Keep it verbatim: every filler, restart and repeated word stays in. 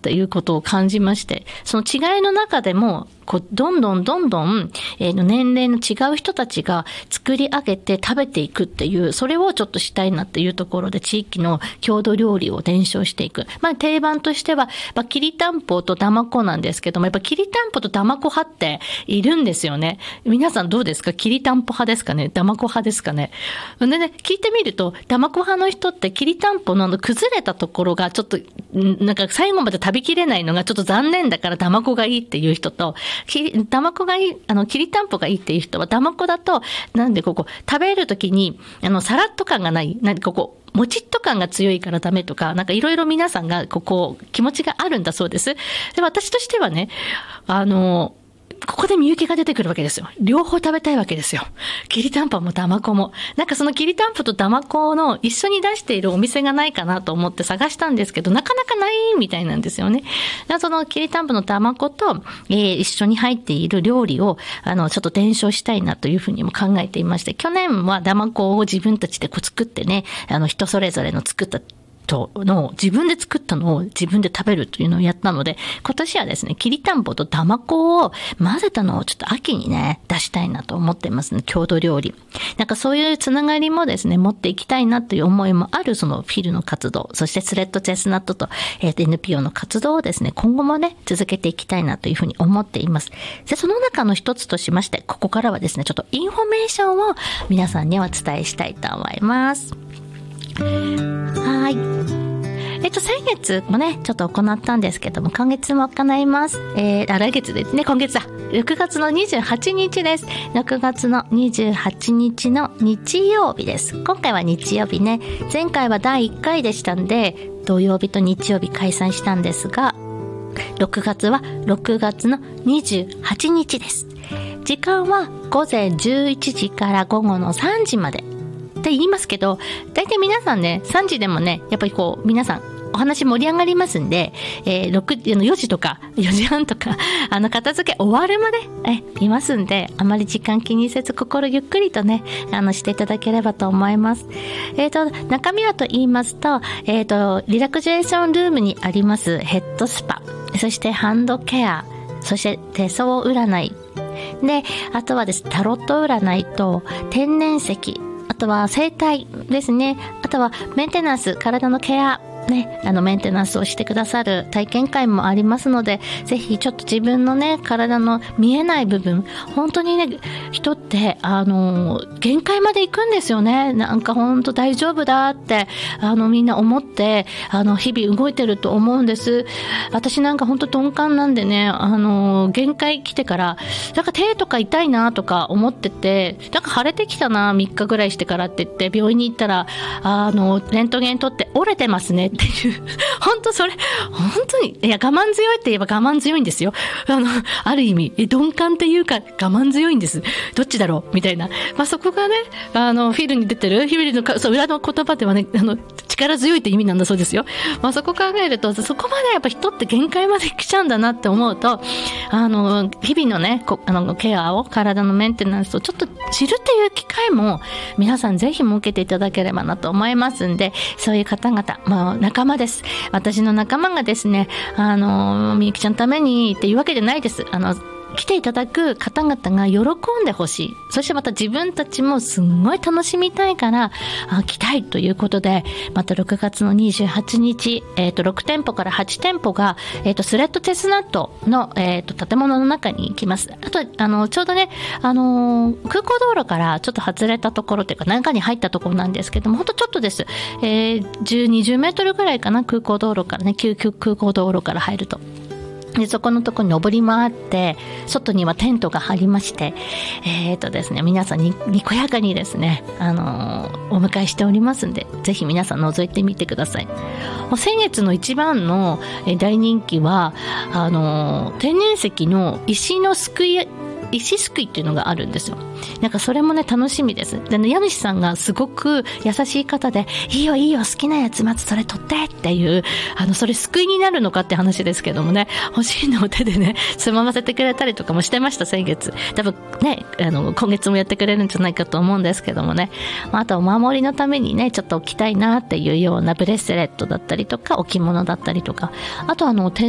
っていうことを感じまして、その違いの中でもこうどんどんどんどん、えー、年齢の違う人たちが作り上げて食べていくっていう、それをちょっとしたいなっていうところで地域の郷土料理を伝承していく。まあ定番としては、まあ、きりたんぽとだまこなんですけども、やっぱきりたんぽとだまこ派っているんですよね。皆さんどうですか？きりたんぽ派ですかね？だまこ派ですかね？でね、聞いてみると、だまこ派の人ってきりたんぽの崩れたところがちょっと、なんか最後まで食べきれないのがちょっと残念だからだまこがいいっていう人と、きだまこがいい、あの、きりたんぽがいいっていう人は、だまこだと、なんでここ、食べるときに、あの、さらっと感がない、なんかここ、もちっと感が強いからダメとか、なんかいろいろ皆さんが、ここ、気持ちがあるんだそうです。で、私としてはね、あの、ここで見受けが出てくるわけですよ。両方食べたいわけですよ。きりたんぽもだまこも。なんかそのきりたんぽとだまこの一緒に出しているお店がないかなと思って探したんですけど、なかなかないみたいなんですよね。そのきりたんぽのだまこと、えー、一緒に入っている料理を、あの、ちょっと伝承したいなというふうにも考えていまして、去年はだまこを自分たちでこう作ってね、あの、人それぞれの作ったの自分で作ったのを自分で食べるというのをやったので、今年はですね、きりたんぽとだまこを混ぜたのをちょっと秋にね、出したいなと思ってますね。郷土料理。なんかそういうつながりもですね、持っていきたいなという思いもあるそのフィルの活動、そしてスレッドチェスナットと、えー、エヌピーオー の活動をですね、今後もね、続けていきたいなというふうに思っています。で、その中の一つとしまして、ここからはですね、ちょっとインフォメーションを皆さんにお伝えしたいと思います。はい。えっと、先月もね、ちょっと行ったんですけども、今月も行います。えー、あ、来月ですね、今月だ。ろくがつのにじゅうはちにちです。ろくがつのにじゅうはちにちの日曜日です。今回は日曜日ね。前回はだいいっかいでしたんで、土曜日と日曜日開催したんですが、ろくがつはろくがつのにじゅうはちにちです。時間はごぜんじゅういちじからごごのさんじまで。って言いますけど、大体皆さんね、さんじでもね、やっぱりこう、皆さん、お話盛り上がりますんで、えー、ろく、よじとか、よじはんとか、あの、片付け終わるまで、え、いますんで、あまり時間気にせず、心ゆっくりとね、あの、していただければと思います。えっと、中身はと言いますと、えっと、リラクゼーションルームにありますヘッドスパ、そしてハンドケア、そして手相占い、で、あとはですね、タロット占いと、天然石、あとは整体ですね。あとはメンテナンス、体のケア、ね、あのメンテナンスをしてくださる体験会もありますので、ぜひちょっと自分のね、体の見えない部分、本当にね、人ってあの限界まで行くんですよね。なんか本当大丈夫だってあのみんな思ってあの日々動いてると思うんです。私なんか本当鈍感なんでね、あの限界来てからなんか手とか痛いなとか思ってて、なんか腫れてきたなみっかぐらいしてからって言って病院に行ったらあのレントゲン取って折れてますねっていう、本当それ本当に、いや我慢強いって言えば我慢強いんですよ。あのある意味鈍感っていうか我慢強いんです。どっちだろうみたいな、まあ、そこがねあのフィルに出てるフィルのそう裏の言葉ではね、あの力強いって意味なんだそうですよ。まあ、そこ考えるとそこまでやっぱ人って限界まで来ちゃうんだなって思うと、あの日々のねこあのケアを、体のメンテナンスをちょっと知るっていう機会も皆さんぜひ設けていただければなと思いますんで、そういう方々、まあ、仲間です。私の仲間がですね、あのみゆきちゃんのためにっていうわけじゃないです。あの来ていただく方々が喜んでほしい。そしてまた自分たちもすんごい楽しみたいからあ来たいということで、またろくがつのにじゅうはちにち、えー、とろくてんぽからはちてんぽが、えー、とスレッドチェスナットの、えー、と建物の中に行きます。あとあのちょうどね、あのー、空港道路からちょっと外れたところというか中に入ったところなんですけども、ほんとちょっとです、えー、じゅう、にじゅうメートルぐらいかな、空港道路からね、旧空港道路から入ると。でそこのところに登り回って外にはテントが張りまして、えーとですね、皆さんににこやかにですね、あのー、お迎えしておりますんで、ぜひ皆さん覗いてみてください。もう先月の一番の大人気はあのー、天然石の石のすくい石すくいっていうのがあるんですよ。なんかそれもね楽しみです。で、ね、家主さんがすごく優しい方で、いいよいいよ好きなやつまずそれ取ってっていう、あのそれすくいになるのかって話ですけどもね、欲しいのを手でねつまませてくれたりとかもしてました。先月多分ね、あの今月もやってくれるんじゃないかと思うんですけどもね、あとお守りのためにねちょっと置きたいなっていうようなブレスレットだったりとか置物だったりとか、あとあの